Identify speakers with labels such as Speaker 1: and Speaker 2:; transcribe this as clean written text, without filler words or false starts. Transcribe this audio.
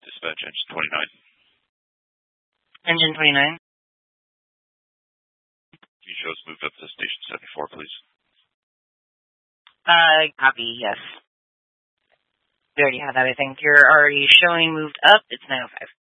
Speaker 1: Dispatch engine 29.
Speaker 2: Engine 29.
Speaker 1: Can you show us moved up to station 74, please?
Speaker 2: Copy, yes. We already have that, I think. You're already showing moved up. It's 9:05.